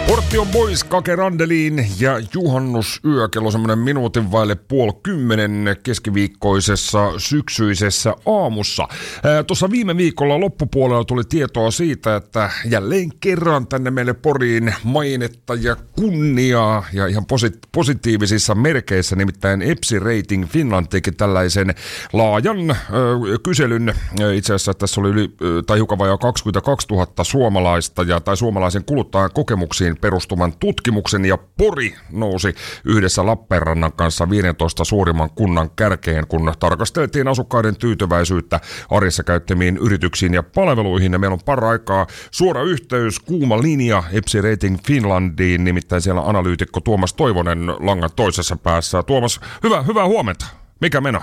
Portion Boys, Kake Randeliin ja juhannusyö kello semmoinen minuutin vaille 9:30 keskiviikkoisessa syksyisessä aamussa. Tuossa viime viikolla loppupuolella tuli tietoa siitä, että jälleen kerran tänne meille Poriin mainetta ja kunniaa ja ihan positiivisissa merkeissä, nimittäin EPSI Rating Finland teki tällaisen laajan kyselyn. Itse asiassa tässä oli hiukan vajaa 22 000 suomalaista tai suomalaisen kuluttajan kokemuksiin perustuvan tutkimuksen, ja Pori nousi yhdessä Lappeenrannan kanssa 15 suurimman kunnan kärkeen, kun tarkasteltiin asukkaiden tyytyväisyyttä arjessa käyttämiin yrityksiin ja palveluihin. Ja meillä on paraikaa suora yhteys, kuuma linja EPSI Rating Finlandiin, nimittäin siellä analyytikko Tuomas Toivonen langan toisessa päässä. Tuomas, hyvää huomenta. Mikä meno?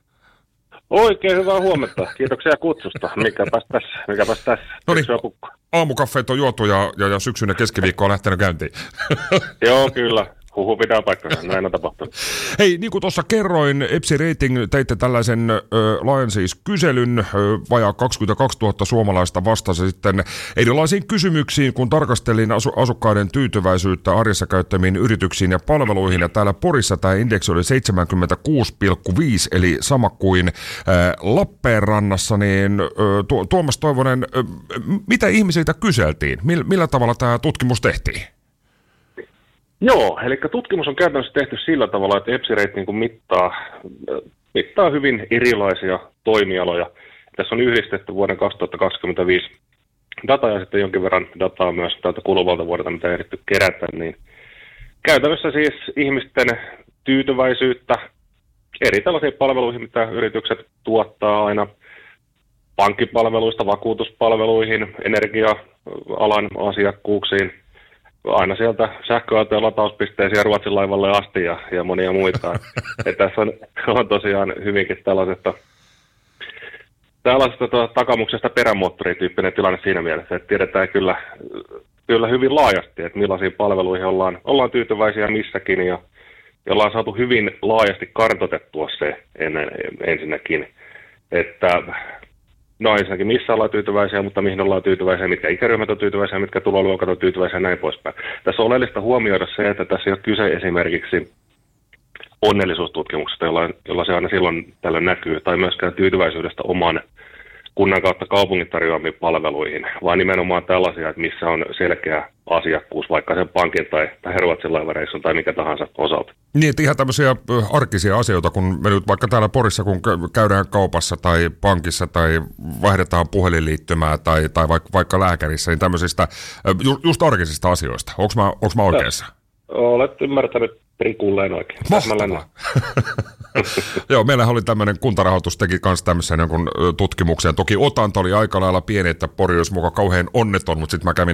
Oikein hyvää huomenta. Kiitoksia kutsusta. Mikäpäs tässä. Noniin, aamukaffeet on juotu ja syksyn ja keskiviikko on lähtenyt käyntiin. Joo, kyllä. Huhu pitää paikkansa. Näin on tapahtunut. Hei, niin kuin tuossa kerroin, EPSI Rating teitte tällaisen laajan siis kyselyn. Vajaa 22 000 suomalaista vastasi sitten erilaisiin kysymyksiin, kun tarkastelin asukkaiden tyytyväisyyttä arjessa käyttämiin yrityksiin ja palveluihin. Ja täällä Porissa tämä indeksi oli 76,5, eli sama kuin Lappeenrannassa. Niin, Tuomas Toivonen, mitä ihmisiltä kyseltiin? Millä tavalla tämä tutkimus tehtiin? Joo, eli tutkimus on käytännössä tehty sillä tavalla, että EPSI Rating mittaa hyvin erilaisia toimialoja. Tässä on yhdistetty vuoden 2025 dataa ja sitten jonkin verran dataa myös tältä kuluvalta vuodelta, mitä ehditty kerätä. Niin käytännössä siis ihmisten tyytyväisyyttä eri tällaisiin palveluihin, mitä yritykset tuottaa aina pankkipalveluista, vakuutuspalveluihin, energia-alan asiakkuuksiin, aina sieltä sähköautojen latauspisteisiin ja Ruotsin laivalle asti ja monia muita. Tässä on tosiaan hyvinkin tällaisesta takamuksesta perämoottorityyppinen tilanne siinä mielessä, että tiedetään kyllä hyvin laajasti, että millaisiin palveluihin ollaan tyytyväisiä missäkin, ja ollaan saatu hyvin laajasti kartoitettua se ensinnäkin, että no ensinnäkin missä ollaan tyytyväisiä, mutta mihin ollaan tyytyväisiä, mitkä ikäryhmät on tyytyväisiä, mitkä tuloluokat on tyytyväisiä ja näin poispäin. Tässä on oleellista huomioida se, että tässä ei ole kyse esimerkiksi onnellisuustutkimuksesta, jolla se aina silloin tällöin näkyy, tai myöskään tyytyväisyydestä oman kunnan kautta kaupungin tarjoamiin palveluihin, vaan nimenomaan tällaisia, että missä on selkeä asiakkuus, vaikka sen pankin tai Ruotsin laivareissun tai mikä tahansa osalta. Niin, että ihan tämmöisiä arkisia asioita, kun me nyt vaikka täällä Porissa, kun käydään kaupassa tai pankissa tai vaihdetaan puhelinliittymää tai vaikka lääkärissä, niin tämmöisistä just arkisista asioista. Onko mä oikeassa? Olet ymmärtänyt prikulleen oikein. Mahtavaa. Joo, meillähän oli tämmöinen, Kuntarahoitus teki kanssa tämmöisen jonkun tutkimuksen. Toki otanta oli aika lailla pieni, että Pori olisi mukaan kauhean onneton, mutta sitten mä kävin